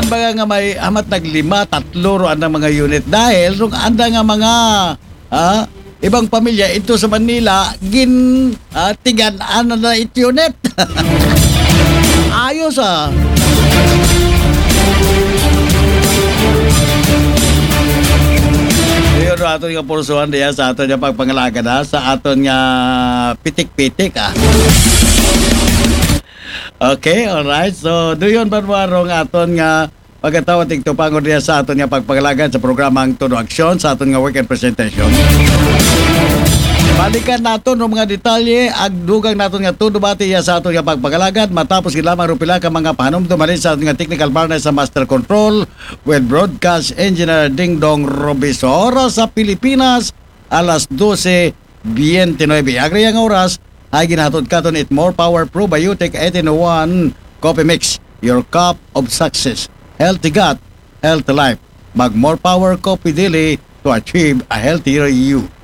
baga nga may amat naglima, tatlo ro ang mga unit dahil ro anda nga mga ibang pamilya ito sa Manila tigan-an na it unit. Ayos Yun aton nga pursuhan diya sa aton nga pagpangalaga na sa aton nga pitik-pitik Okay, alright. So, doon barbarong aton nga pagkatawad ito pangod diya sa aton nga pagpangalaga sa programang Todo Aksyon sa aton nga weekend presentation. Balikan nato ng mga detalye agdugang naton nga todo bati sa aton nga pagpangalaga matapos gid lamang ro pila ka mga pahanumdum malin sa aton nga technical partner sa Master Control with Broadcast Engineer Ding Dong Robiso. Oras sa Pilipinas alas 12:29. Agri ang oras ay ginatod katon it More Power Probiotic 1801 Coffee Mix, your cup of success. Healthy gut, healthy life. Mag More Power Coffee Daily to achieve a healthier you.